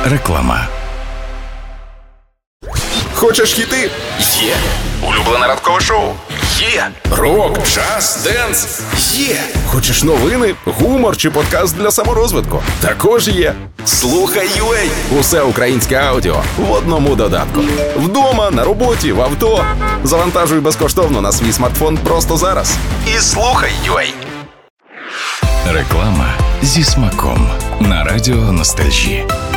Реклама. Хочеш хіти? Є. Улюблене ранкове шоу? Є. Рок, джаз, денс? Є. Хочеш новини, гумор чи подкаст для саморозвитку? Також є. Слухай UA. Усе українське аудіо в одному додатку. Вдома, на роботі, в авто. Завантажуй безкоштовно на свій смартфон просто зараз. І слухай UA. Реклама зі смаком на радіо Ностальжі.